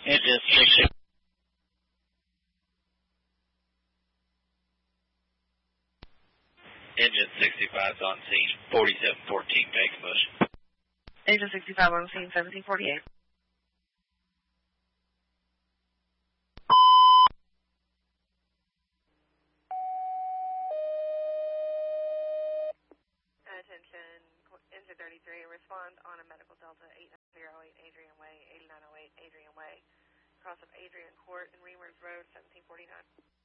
Engine 60. Engine 65 is on scene, 4714, make a motion. Engine 65 on scene, 1748. Attention, Engine 33, respond on a medical Delta 8908 Adrian Way, 8908 Adrian Way, cross of Adrian Court and Reamers Road, 1749.